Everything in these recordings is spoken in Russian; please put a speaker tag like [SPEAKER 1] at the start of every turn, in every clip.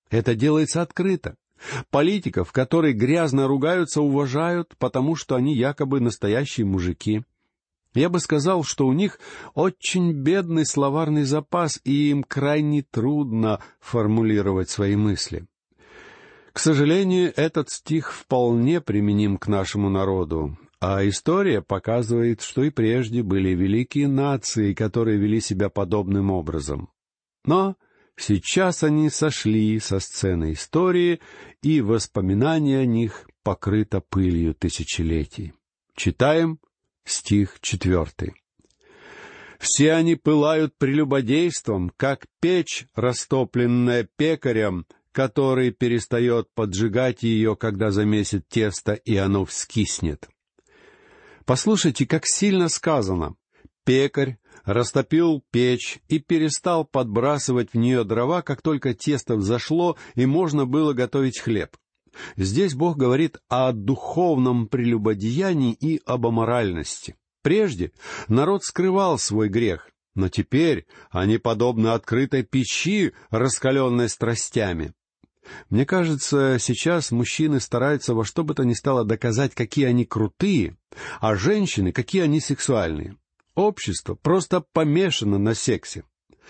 [SPEAKER 1] Это делается открыто. Политиков, которые грязно ругаются, уважают, потому что они якобы настоящие мужики. Я бы сказал, что у них очень бедный словарный запас, и им крайне трудно формулировать свои мысли. К сожалению, этот стих вполне применим к нашему народу, а история показывает, что и прежде были великие нации, которые вели себя подобным образом. Но сейчас они сошли со сцены истории, и воспоминание о них покрыто пылью тысячелетий. Читаем стих 4. «Все они пылают прелюбодейством, как печь, растопленная пекарем, который перестает поджигать ее, когда замесит тесто, и оно вскиснет». Послушайте, как сильно сказано. Пекарь растопил печь и перестал подбрасывать в нее дрова, как только тесто взошло, и можно было готовить хлеб. Здесь Бог говорит о духовном прелюбодеянии и об аморальности. Прежде народ скрывал свой грех, но теперь они подобны открытой печи, раскаленной страстями. Мне кажется, сейчас мужчины стараются во что бы то ни стало доказать, какие они крутые, а женщины, какие они сексуальные. Общество просто помешано на сексе.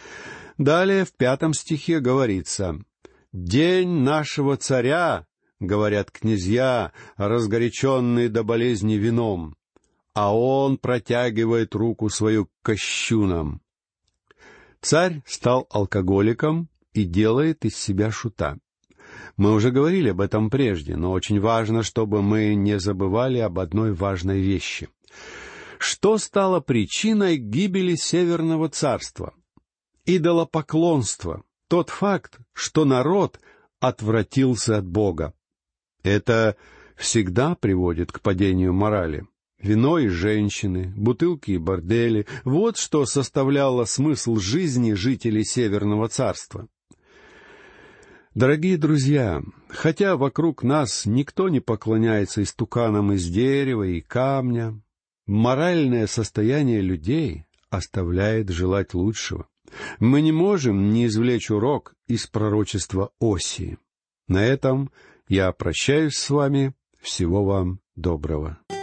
[SPEAKER 1] Далее в 5 стихе говорится: «День нашего царя, — говорят князья, разгоряченные до болезни вином, а он протягивает руку свою к кощунам». Царь стал алкоголиком и делает из себя шута. Мы уже говорили об этом прежде, но очень важно, чтобы мы не забывали об одной важной вещи. Что стало причиной гибели Северного царства? Идолопоклонство. Тот факт, что народ отвратился от Бога. Это всегда приводит к падению морали. Вино и женщины, бутылки и бордели — вот что составляло смысл жизни жителей Северного царства. Дорогие друзья, хотя вокруг нас никто не поклоняется истуканам из дерева и камня, моральное состояние людей оставляет желать лучшего. Мы не можем не извлечь урок из пророчества Осии. На этом я прощаюсь с вами. Всего вам доброго.